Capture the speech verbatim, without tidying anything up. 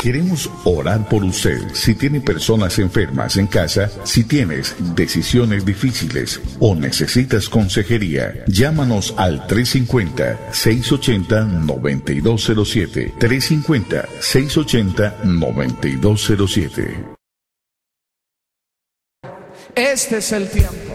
Queremos orar por usted. Si tiene personas enfermas en casa, si tienes decisiones difíciles o necesitas consejería, llámanos al tres cinco cero, seis ocho cero, nueve dos cero siete. tres cinco cero, seis ocho cero, nueve dos cero siete. Este es el tiempo.